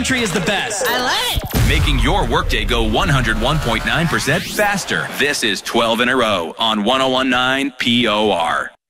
country is the best. I love it. Making your workday go 101.9% faster. This is 12 in a row on 1019 POR.